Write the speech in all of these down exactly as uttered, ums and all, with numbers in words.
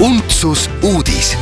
Untsus uudis.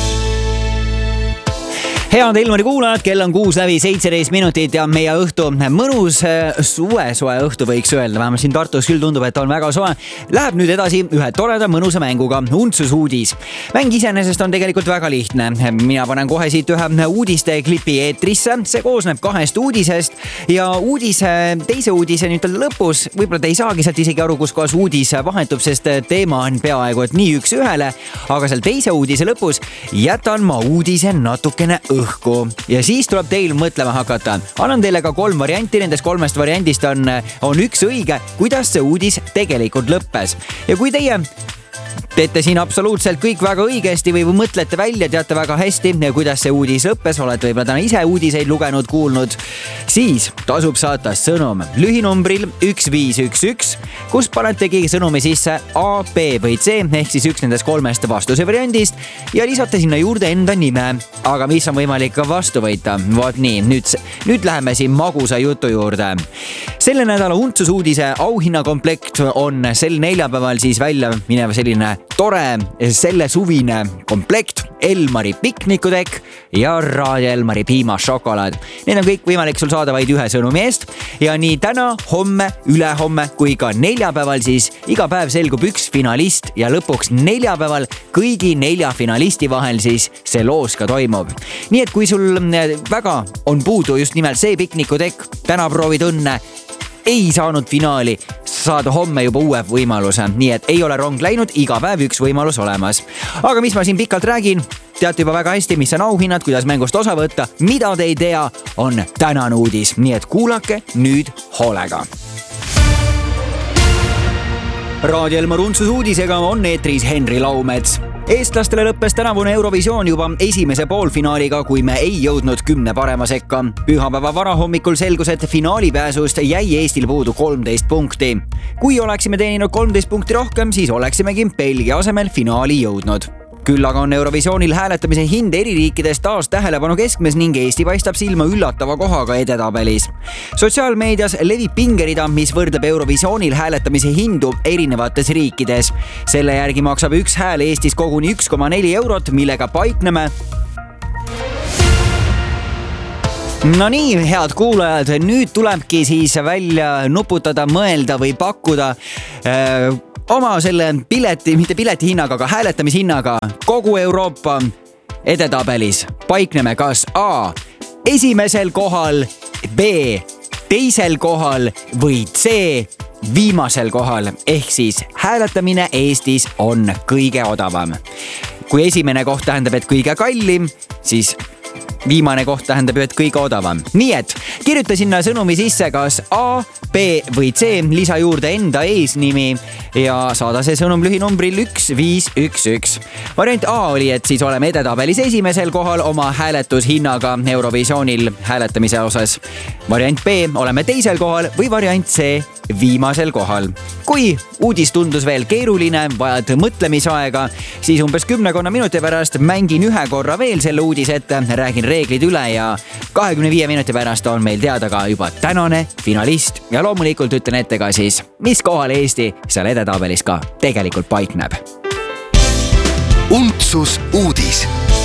Head Elmari kuulajad, kell on kuus läbi seitseteist minutit ja meie õhtu mõnus suve, soe õhtu võiks öelda. Vähemalt siin Tartus küll tundub, et on väga soe. Läheb nüüd edasi ühe toreda mõnusa mänguga. Untsus uudis. Mäng iseenesest on tegelikult väga lihtne. Mina panen kohe siit ühe uudiste klipi eetrisse. See koosneb kahest uudisest ja uudise, teise uudise nüüd lõpus. Võib-olla te ei saagi sealt isegi aru, kus kohas uudis vahetub, sest teema on peaaegu et nii üks ühele. Aga seal teise uudise lõpus jätan ma uudise natukene õhku. Ja siis tuleb teil mõtlema hakata. Annan teile ka kolm varianti, nendest kolmest variandist on, on üks õige, kuidas see uudis tegelikult lõppes. Ja kui teie teete siin absoluutselt kõik väga õigesti või mõtlete välja, teate väga hästi, kuidas see uudis lõppes, olete võib-olla täna ise uudiseid lugenud, kuulnud, siis tasub saata sõnum lühinumbril üks viis üks üks, kus panetegi sõnumi sisse A, B või C, ehk siis üks nendest kolmest vastuse variandist ja lisate sinna juurde enda nime. Aga mis on võimalik ka vastu võita? Vaat nii, nüüd, nüüd läheme siin magusa jutu juurde. Selle nädala Untsus uudise auhinnakomplekt on sel neljapäeval siis välja minev selline tore selle suvine komplekt, Elmari piknikutekk ja Raadio Elmari piimašokolaad. Need on kõik võimalik sul saada vaid ühe sõnumi eest ja nii täna, homme, ülehomme kui ka neljapäeval siis iga päev selgub üks finalist ja lõpuks neljapäeval kõigi nelja finalisti vahel siis see loos ka toimub. Nii et kui sul väga on puudu just nimelt see piknikutekk, täna proovid õnne, ei saanud finaali, saada homme juba uue võimaluse. Nii et ei ole rong läinud, iga päev üks võimalus olemas. Aga mis ma siin pikalt räägin, teate juba väga hästi, mis on auhinnad, kuidas mängust osa võtta, mida te ei tea, on tänane uudis. Nii et kuulake nüüd hoolega. Raadio Elmar Untsus uudisega on eetris Henri Laumets. Eestlastele lõppes tänavune Eurovisioon juba esimese poolfinaaliga, kui me ei jõudnud kümne parema sekka. Pühapäeva varahommikul selgus, et finaalipääsust jäi Eestil puudu kolmteist punkti. Kui oleksime teeninud kolmteist punkti rohkem, siis oleksimegi Belgia asemel finaali jõudnud. Küll aga on Eurovisioonil hääletamise hind eri riikides taas tähelepanu keskmes ning Eesti paistab silma üllatava kohaga edetabelis. Sotsiaalmeedias levib pingerida, mis võrdleb Eurovisioonil hääletamise hindu erinevates riikides. Selle järgi maksab üks hääl Eestis koguni üks koma neli eurot, millega paikneme. No nii, head kuulajad, nüüd tulebki siis välja nuputada, mõelda või pakkuda äh, oma selle pileti, mitte pileti hinnaga, aga hääletamise hinnaga kogu Euroopa edetabelis. Paikneme kas A, esimesel kohal, B, teisel kohal või C, viimasel kohal. Ehk siis hääletamine Eestis on kõige odavam. Kui esimene koht tähendab, et kõige kallim, siis viimane koht tähendab ju, et kõige odavam. Nii et kirjuta sinna sõnumi sisse kas A, B või C, lisa juurde enda eesnimi ja saada see sõnum lühinumbril üks viis üks üks. Variant A oli, et siis oleme edetabelis esimesel kohal oma hääletushinnaga Eurovisioonil hääletamise osas. Variant B, oleme teisel kohal või variant C, viimasel kohal. Kui uudis tundus veel keeruline, vajad mõtlemisaega, siis umbes kümnekonna minuti pärast mängin ühe korra veel selle uudis ette, räägin reeglid üle ja kahekümne viie minuti pärast on meil teada ka juba tänane finalist. Ja loomulikult ütlen ette ka siis, mis kohal Eesti seal edetabelis ka tegelikult paikneb. Untsus uudis.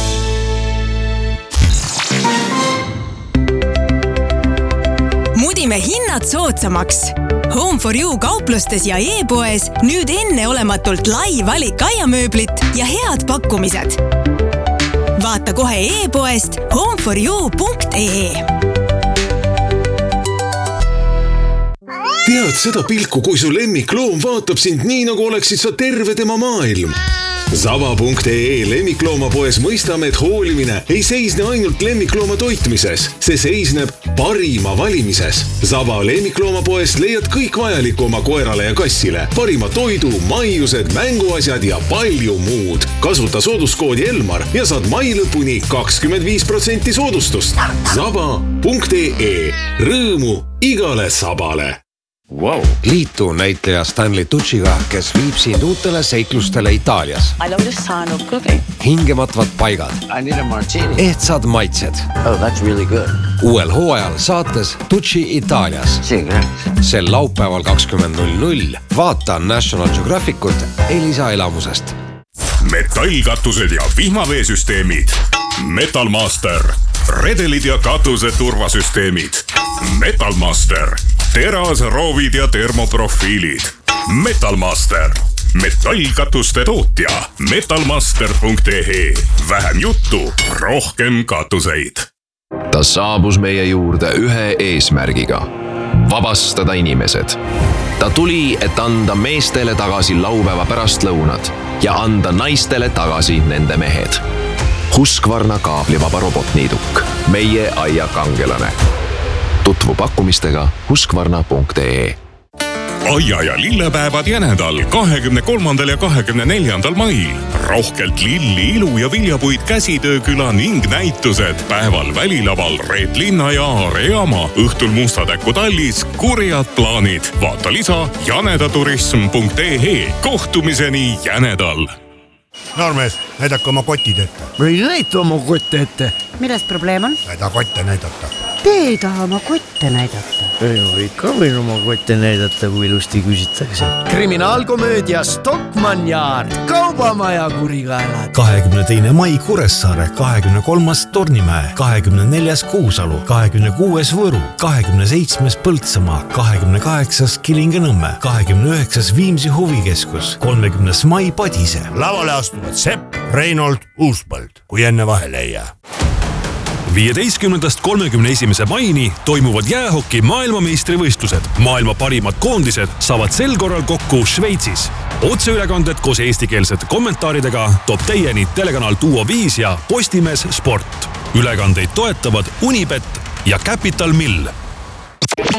Mudime hinnad soodsamaks. Home for You kauplustes ja e-poes nüüd enneolematult lai valik aiamööblit ja head pakkumised. Vaata kohe e-poest home for you punkt ee. Tead seda pilku, kui su lemmikloom vaatab sind nii, nagu oleksid sa terve tema maailm. Zaba punkt ee lemmikloomapoes mõistame, et hoolimine ei seisne ainult lemmiklooma toitmises. See seisneb parima valimises. Zaba lemmikloomapoest leiad kõik vajaliku oma koerale ja kassile. Parima toidu, maiused, mänguasjad ja palju muud. Kasuta sooduskoodi Elmar ja saad mai lõpuni kakskümmend viis protsenti soodustust. Zaba punkt ee. Rõõmu igale sabale. Wow. Liitu näitaja Stanley Tucciga, kes viib sind uutele seiklustele Itaalias. I love the sound of cooking. Hingematvad paigad. I need a martini. Ehtsad maitsed. Oh, that's really good. Uuel hooajal saates Tucci Itaalias. See great. Sel laupäeval kakskümmend null null vaata National Geographicut Elisa elamusest. metallkatused ja vihmaveesüsteemid. Metalmaster, redelid ja katuse turvasüsteemid. Metalmaster, terasroovid ja termoprofiilid. Metalmaster, metallkatuste tootja. metalmaster punkt ee. Vähem juttu, rohkem katuseid. Ta saabus meie juurde ühe eesmärgiga. Vabastada inimesed. Ta tuli, et anda meestele tagasi laupäeva pärastlõunad ja anda naistele tagasi nende mehed. Husqvarna kaablivaba robotniiduk. Meie aia kangelane. Tutvu pakkumistega husqvarna punkt ee. Aia ja lillepäevad Jänedal kahekümne kolmandal ja kahekümne neljandal mail. Rohkelt lilli, ilu ja viljapuid käsitööküla ning näitused. Päeval välilaval Reet Linna ja Aare Jaama. Õhtul Mustatäku tallis kurjad plaanid. Vaata lisa janedaturism punkt ee. Kohtumiseni Jänedal. Noormees, näidake oma kotid ette. Ma ei näita oma kotte ette. Milles probleem on? Näida kotte näidata. Te ei taha oma kotte näidata. Ei, ikka võin oma kotte näidata, kui ilusti küsitakse. Kriminaalkomöödia Stockmann Yard. Kaubamaja kurikaelad. kahekümne teine mai Kuressaare, kahekümne kolmas Tornimäe, kahekümne neljas Kuusalu, kahekümne kuues Võru, kahekümne seitsmes Põltsamaa, kahekümne kaheksas Kilinga-Nõmme, kahekümne üheksas Viimsi huvikeskus, kolmekümnes mai Padise. Lavale astuvad Sepp, Reinhold, Uuspõld, kui enne vahele ei jää. viieteistkümnendast kolmekümne esimese maini toimuvad jäähoki maailmameistrivõistlused. Maailma parimad koondised saavad sel korral kokku Šveitsis. Otseülekanded koos eestikeelsete kommentaaridega toob teieni telekanal Duo viis ja Postimees Sport. Ülekandeid toetavad Unibet ja Capital Mill.